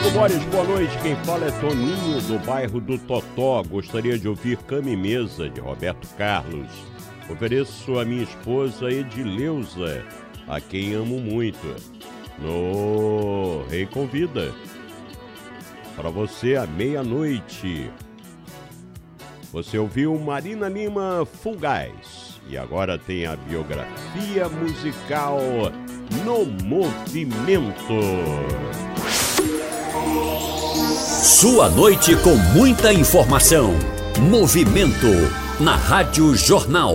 Amigo Boris, boa noite. Quem fala é Toninho, do bairro do Totó. Gostaria de ouvir Cama e Mesa, de Roberto Carlos. Ofereço a minha esposa Edileuza, a quem amo muito. No Rei Convida. Para você, à meia-noite. Você ouviu Marina Lima, Fugaz. E agora tem a biografia musical no Movimento. Sua noite com muita informação. Movimento na Rádio Jornal.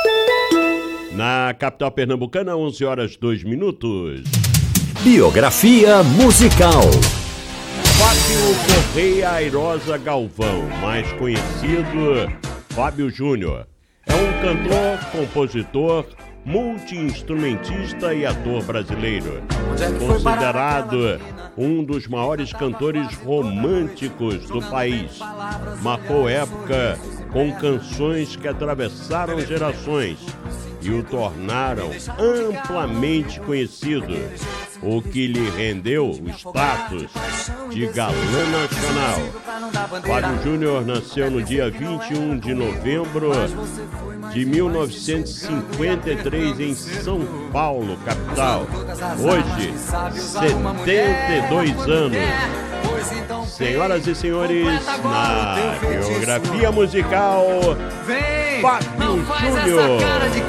Na capital pernambucana, 11h02. Biografia musical. Fábio Correia Airosa Galvão, mais conhecido Fábio Júnior. É um cantor, compositor, multi-instrumentista e ator brasileiro. Considerado um dos maiores cantores românticos do país. Marcou época com canções que atravessaram gerações e o tornaram amplamente conhecido, o que lhe rendeu o status de galã nacional. Fábio Júnior nasceu no dia 21 de novembro de 1953 em São Paulo, capital. Hoje, 72 anos. Senhoras e senhores, na biografia musical, Fábio Júnior.